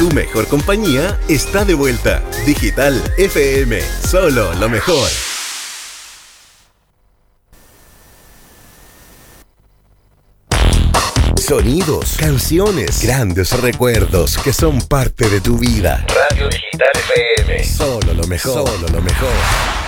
Tu mejor compañía está de vuelta. Digital FM, solo lo mejor. Sonidos, canciones, grandes recuerdos que son parte de tu vida. Radio Digital FM, solo lo mejor, solo lo mejor.